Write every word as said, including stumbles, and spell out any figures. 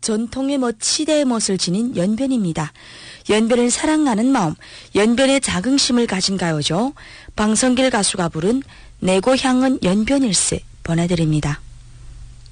전통의 멋, 시대의 멋을 지닌 연변입니다. 연변을 사랑하는 마음, 연변의 자긍심을 가진 가요죠. 방성길 가수가 부른 내 고향은 연변일세 보내드립니다.